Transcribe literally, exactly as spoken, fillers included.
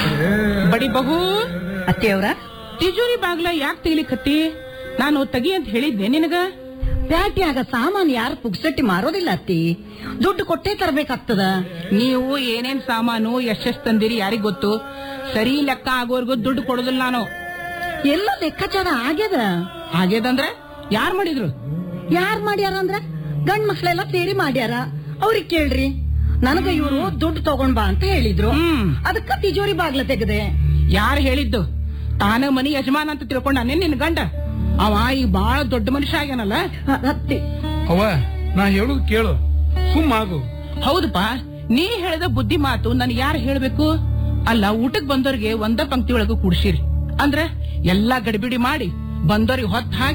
ಬಡಿ ಬಹು ಅತ್ತೆಯವ್ರ ತಿಜೋರಿ ಬಾಗ್ಲ ಯಾಕೆ ತೆಗಿಲಿಕತ್ತಿ? ನಾನು ತೆಗಿ ಅಂತ ಹೇಳಿದ್ದೆ ನಿನಗ. ಪ್ಯಾಟ್ಯಾಗ ಸಾಮಾನು ಯಾರು ಪುಗ್ಸಟ್ಟಿ ಮಾರೋದಿಲ್ಲ ಅತ್ತಿ, ದುಡ್ಡು ಕೊಟ್ಟೇ ತರಬೇಕಾಗ್ತದ. ನೀವು ಏನೇನ್ ಸಾಮಾನು ಎಷ್ಟೆಷ್ಟು ತಂದಿರಿ ಯಾರಿಗ್ ಗೊತ್ತು. ಸರಿ ಲೆಕ್ಕ ಆಗೋರ್ಗು ದುಡ್ಡು ಕೊಡೋದಿಲ್ಲ ನಾನು. ಎಲ್ಲ ಲೆಕ್ಕಾಚಾರ ಆಗ್ಯದ. ಹಾಗೇದಂದ್ರೆ ಯಾರ್ ಮಾಡಿದ್ರು? ಯಾರ್ ಮಾಡ್ಯಾರ ಅಂದ್ರ ಗಂಡ್ ಮಕ್ಳೆಲ್ಲ ಸೇರಿ ಮಾಡ್ಯಾರ. ಅವ್ರಿಗೆ ಕೇಳ್ರಿ. ನನಗ ಇವ್ರು ದುಡ್ಡು ತಗೊಂಡ್ ಬಾ ಅಂತ ಹೇಳಿದ್ರು. ಹ್ಮ್. ಅದಕ್ಕ ತಿಜೋರಿ ಬಾಗ್ಲ ತೆಗದೆ. ಯಾರು ಹೇಳಿದ್ದು? ತಾನ ಮನಿ ಯಜಮಾನ ಅಂತ ತಿಳ್ಕೊಂಡಾನೆ ನಿನ್ ಗಂಡ. ಅವ ಈಗ ಬಾಳ ದೊಡ್ಡ ಮನುಷ್ಯ ಆಗ್ಯಾನಲ್ಲ. ಅತ್ತಿ ಅವ ನಾ ಹೇಳುದು ಕೇಳು, ಸುಮ್ಮಾಗು. ಹೌದಪ್ಪ, ನೀ ಹೇಳಿದ ಬುದ್ಧಿ ಮಾತು ನನ್ ಯಾರು ಹೇಳ್ಬೇಕು? ಅಲ್ಲ, ಊಟಕ್ ಬಂದವ್ರಿಗೆ ಒಂದ ಪಂಕ್ತಿ ಒಳಗ ಕೂಡ್ಸಿರಿ ಅಂದ್ರೆ ಎಲ್ಲಾ ಗಡಿಬಿಡಿ ಮಾಡಿ ಬಂದವ್ರಿಗೆ ಹೊತ್ತ ಹಾಕಿ